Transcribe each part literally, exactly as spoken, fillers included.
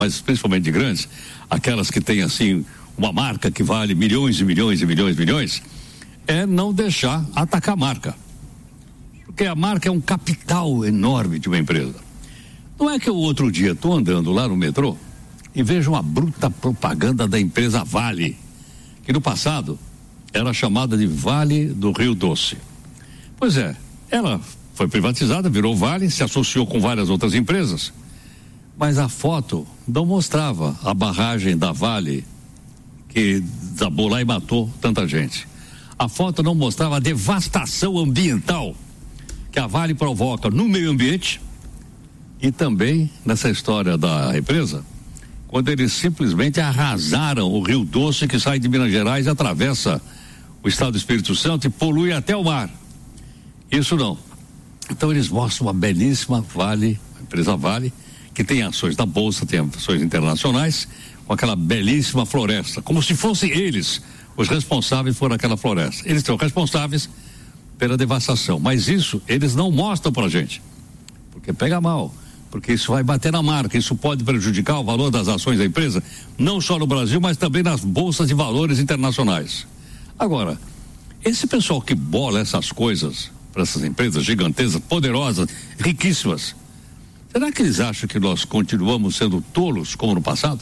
mas principalmente de grandes, aquelas que têm assim uma marca que vale milhões e milhões e milhões e milhões, é não deixar atacar a marca. Porque a marca é um capital enorme de uma empresa. Não é que eu outro dia estou andando lá no metrô e vejo uma bruta propaganda da empresa Vale, que no passado era chamada de Vale do Rio Doce. Pois é, ela foi privatizada, virou Vale, se associou com várias outras empresas, mas a foto não mostrava a barragem da Vale que desabou lá e matou tanta gente. A foto não mostrava a devastação ambiental que a Vale provoca no meio ambiente e também nessa história da empresa, quando eles simplesmente arrasaram o Rio Doce que sai de Minas Gerais e atravessa o estado do Espírito Santo e polui até o mar. Isso não. Então eles mostram uma belíssima Vale, a empresa Vale, que tem ações da Bolsa, tem ações internacionais, com aquela belíssima floresta, como se fossem eles os responsáveis por aquela floresta. Eles são responsáveis pela devastação, mas isso eles não mostram pra gente, porque pega mal, porque isso vai bater na marca, isso pode prejudicar o valor das ações da empresa, não só no Brasil, mas também nas bolsas de valores internacionais. Agora, esse pessoal que bola essas coisas para essas empresas gigantescas, poderosas, riquíssimas, será que eles acham que nós continuamos sendo tolos como no passado?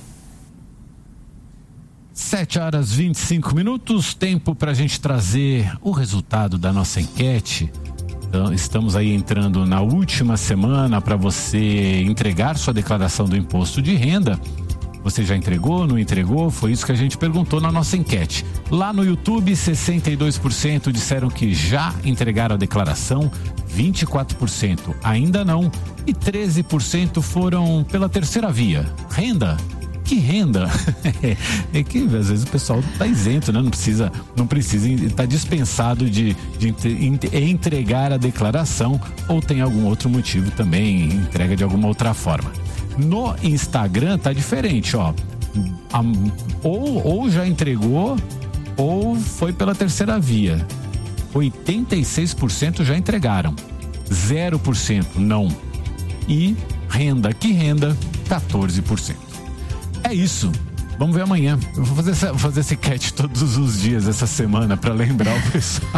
sete horas e vinte e cinco minutos, tempo para a gente trazer o resultado da nossa enquete. Então, estamos aí entrando na última semana para você entregar sua declaração do imposto de renda. Você já entregou, não entregou? Foi isso que a gente perguntou na nossa enquete. Lá no YouTube, sessenta e dois por cento disseram que já entregaram a declaração, vinte e quatro por cento ainda não e treze por cento foram pela terceira via. Renda? Que renda? É que às vezes o pessoal está isento, né? Não precisa, não precisa, está dispensado de, de entregar a declaração ou tem algum outro motivo também, entrega de alguma outra forma. No Instagram tá diferente, ó. Ou, ou já entregou ou foi pela terceira via. oitenta e seis por cento já entregaram, zero por cento não. E renda, que renda? quatorze por cento. É isso. Vamos ver amanhã. Eu vou fazer essa, fazer esse enquete todos os dias essa semana para lembrar o pessoal.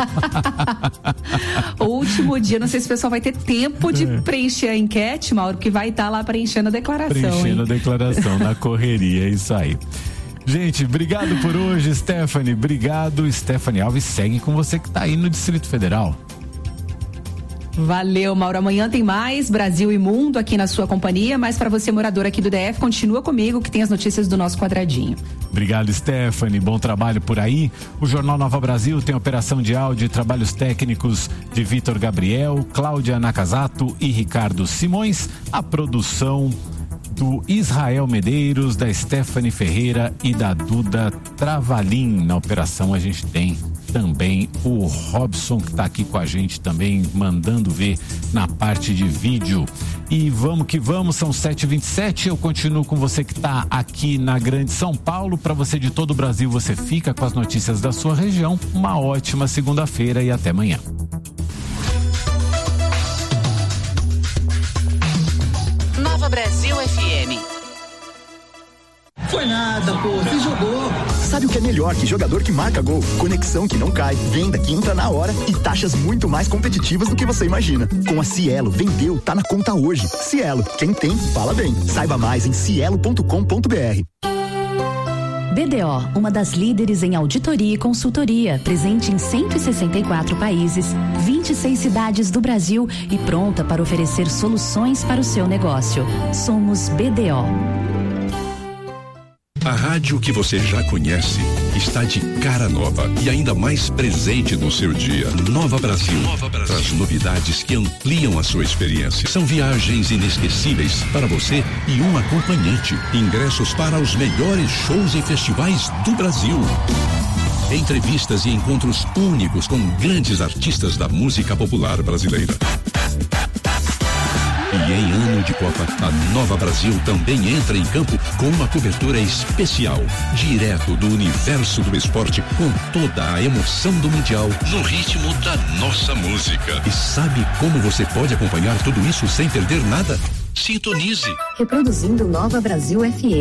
O último dia, não sei se o pessoal vai ter tempo de é. preencher a enquete, Mauro, que vai estar tá lá preenchendo a declaração. Preenchendo hein? a declaração, na correria, é isso aí. Gente, obrigado por hoje, Stephanie. Obrigado, Stephanie Alves. Segue com você que tá aí no Distrito Federal. Valeu, Mauro. Amanhã tem mais Brasil e Mundo aqui na sua companhia, mas para você, morador aqui do D F, continua comigo que tem as notícias do nosso quadradinho. Obrigado, Stephanie. Bom trabalho por aí. O Jornal Nova Brasil tem operação de áudio e trabalhos técnicos de Vitor Gabriel, Cláudia Nakazato e Ricardo Simões. A produção do Israel Medeiros, da Stephanie Ferreira e da Duda Travalim. Na operação a gente tem também o Robson, que está aqui com a gente também, mandando ver na parte de vídeo. E vamos que vamos, são sete e vinte e sete. Eu continuo com você que está aqui na Grande São Paulo. Para você de todo o Brasil, você fica com as notícias da sua região. Uma ótima segunda-feira e até amanhã. Nova Brasil F M. Foi nada, pô, você jogou. Sabe o que é melhor que jogador que marca gol? Conexão que não cai, venda que entra na hora e taxas muito mais competitivas do que você imagina. Com a Cielo, vendeu, tá na conta hoje. Cielo, quem tem, fala bem. Saiba mais em cielo ponto com ponto b r. B D O, uma das líderes em auditoria e consultoria, presente em cento e sessenta e quatro países, vinte e seis cidades do Brasil e pronta para oferecer soluções para o seu negócio. Somos B D O. A rádio que você já conhece está de cara nova e ainda mais presente no seu dia. Nova Brasil, Nova Brasil. Traz novidades que ampliam a sua experiência. São viagens inesquecíveis para você e um acompanhante. Ingressos para os melhores shows e festivais do Brasil. Entrevistas e encontros únicos com grandes artistas da música popular brasileira. E em ano de Copa, a Nova Brasil também entra em campo com uma cobertura especial, direto do universo do esporte, com toda a emoção do Mundial, no ritmo da nossa música. E sabe como você pode acompanhar tudo isso sem perder nada? Sintonize. Reproduzindo Nova Brasil F M.